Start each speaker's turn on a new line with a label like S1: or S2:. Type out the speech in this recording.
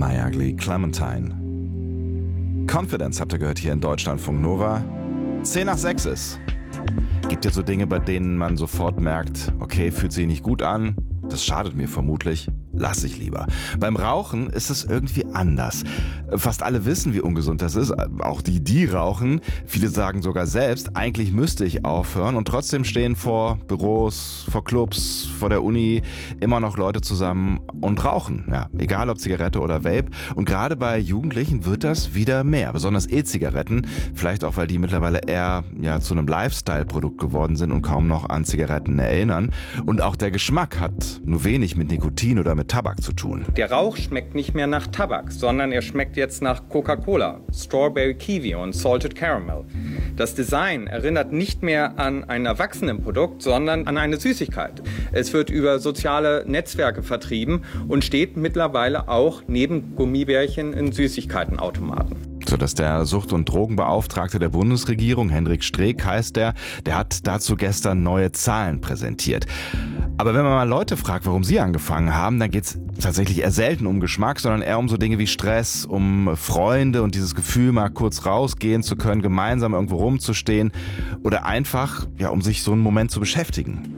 S1: My Ugly Clementine. Confidence habt ihr gehört hier in Deutschlandfunk Nova. 10 nach 6 ist. Gibt ja so Dinge, bei denen man sofort merkt, okay, fühlt sich nicht gut an, das schadet mir vermutlich, lass ich lieber. Beim Rauchen ist es irgendwie anders. Fast alle wissen, wie ungesund das ist, auch die rauchen. Viele sagen sogar selbst, eigentlich müsste ich aufhören, und trotzdem stehen vor Büros, vor Clubs, vor der Uni immer noch Leute zusammen und rauchen. Ja, egal ob Zigarette oder Vape. Und gerade bei Jugendlichen wird das wieder mehr, besonders E-Zigaretten. Vielleicht auch, weil die mittlerweile eher zu einem Lifestyle-Produkt geworden sind und kaum noch an Zigaretten erinnern. Und auch der Geschmack hat nur wenig mit Nikotin oder mit Tabak zu tun.
S2: Der Rauch schmeckt nicht mehr nach Tabak, sondern er schmeckt jetzt nach Coca-Cola, Strawberry Kiwi und Salted Caramel. Das Design erinnert nicht mehr an ein Erwachsenenprodukt, sondern an eine Süßigkeit. Es wird über soziale Netzwerke vertrieben und steht mittlerweile auch neben Gummibärchen in Süßigkeitenautomaten.
S1: Sodass der Sucht- und Drogenbeauftragte der Bundesregierung, Hendrik Streeck heißt der hat dazu gestern neue Zahlen präsentiert. Aber wenn man mal Leute fragt, warum sie angefangen haben, dann geht es tatsächlich eher selten um Geschmack, sondern eher um so Dinge wie Stress, um Freunde und dieses Gefühl, mal kurz rausgehen zu können, gemeinsam irgendwo rumzustehen oder einfach, um sich so einen Moment zu beschäftigen.